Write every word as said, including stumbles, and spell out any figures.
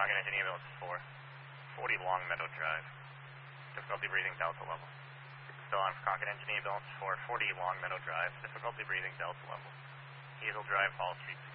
Crockett Engine Ambulance four, forty Long Meadow Drive. Difficulty breathing, delta level. Still on Crockett Engine Ambulance four, forty Long Meadow Drive. Difficulty breathing, delta level. Hazel Drive, Hall Street.